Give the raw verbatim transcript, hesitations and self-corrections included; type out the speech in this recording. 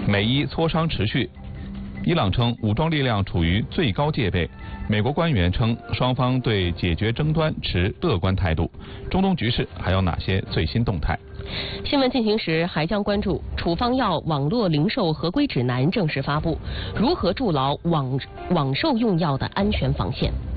美伊磋商持续。伊朗称武装力量处于最高戒备。美国官员称双方对解决争端持乐观态度。中东局势还有哪些最新动态？ 新闻进行时还将关注处方药网络零售合规指南正式发布，如何筑牢网网售用药的安全防线。